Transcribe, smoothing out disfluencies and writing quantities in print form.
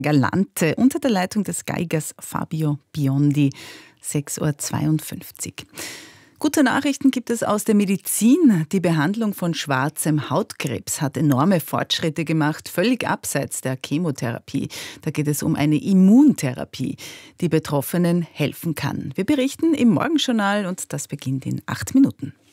Galante unter der Leitung des Geigers Fabio Biondi, 6:52 Uhr. Gute Nachrichten gibt es aus der Medizin. Die Behandlung von schwarzem Hautkrebs hat enorme Fortschritte gemacht, völlig abseits der Chemotherapie. Da geht es um eine Immuntherapie, die Betroffenen helfen kann. Wir berichten im Morgenjournal und das beginnt in 8 Minuten.